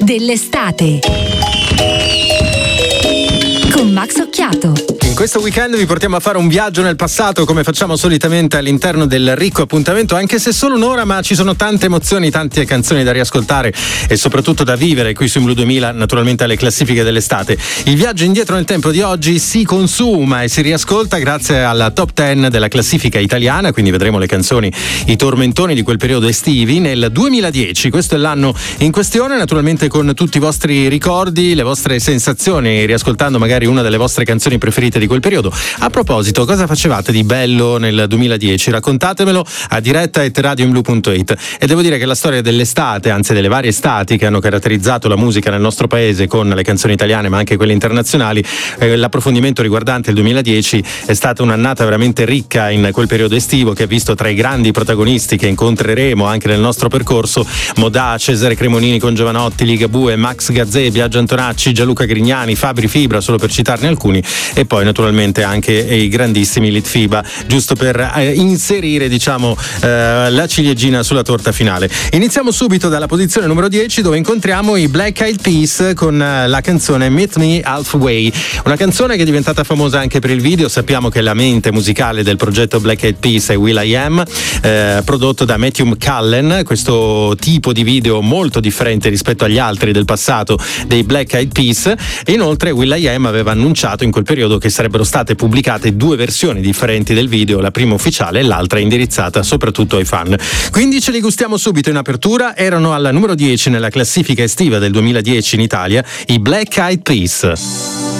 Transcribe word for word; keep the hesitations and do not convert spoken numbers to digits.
dell'estate con Max Occhiato. In questo weekend vi portiamo a fare un viaggio nel passato, come facciamo solitamente all'interno del ricco appuntamento, anche se solo un'ora, ma ci sono tante emozioni, tante canzoni da riascoltare e soprattutto da vivere qui su Blu duemila, naturalmente alle classifiche dell'estate. Il viaggio indietro nel tempo di oggi si consuma e si riascolta grazie alla top dieci della classifica italiana, quindi vedremo le canzoni, i tormentoni di quel periodo estivi nel duemiladieci. Questo è l'anno in questione, naturalmente con tutti i vostri ricordi, le vostre sensazioni, riascoltando magari una delle vostre canzoni preferite di quel periodo. A proposito, cosa facevate di bello nel duemiladieci? Raccontatemelo a diretta at radioinblu punto it. E devo dire che la storia dell'estate, anzi delle varie estati che hanno caratterizzato la musica nel nostro paese con le canzoni italiane ma anche quelle internazionali, eh, l'approfondimento riguardante il duemiladieci è stata un'annata veramente ricca in quel periodo estivo, che ha visto tra i grandi protagonisti che incontreremo anche nel nostro percorso Modà, Cesare Cremonini con Giovanotti, Ligabue, Max Gazzè, Biagio Antonacci, Gianluca Grignani, Fabri Fibra, solo per citarne alcuni, e poi naturalmente anche i grandissimi Litfiba, giusto per eh, inserire diciamo eh, la ciliegina sulla torta finale. Iniziamo subito dalla posizione numero dieci, dove incontriamo i Black Eyed Peas con eh, la canzone Meet Me Halfway, una canzone che è diventata famosa anche per il video. Sappiamo che la mente musicale del progetto Black Eyed Peas è will.i.am, eh, prodotto da Matthew McCallan, questo tipo di video molto differente rispetto agli altri del passato dei Black Eyed Peas. E inoltre will.i.am aveva annunciato in quel periodo che sarebbero state pubblicate due versioni differenti del video, la prima ufficiale e l'altra indirizzata soprattutto ai fan. Quindi ce li gustiamo subito in apertura. Erano alla numero dieci nella classifica estiva del duemiladieci in Italia i Black Eyed Peas.